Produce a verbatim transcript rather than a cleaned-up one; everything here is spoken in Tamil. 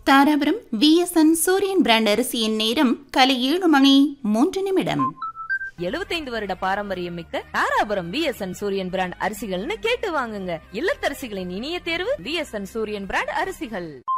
தாராபுரம் விஎஸ்என் சூரியன் பிராண்ட் அரிசியின் நேரம் காலை ஏழு மணி மூன்று நிமிடம். எழுபத்தைந்து வருட பாரம்பரியம் மிக்க தாராபுரம் விஎஸ்என் சூரியன் பிராண்ட் அரிசிகள்னு கேட்டு வாங்குங்க. இல்லத்தரசிகளின் இனிய தேர்வு விஎஸ்என் சூரியன் பிராண்ட் அரிசிகள்.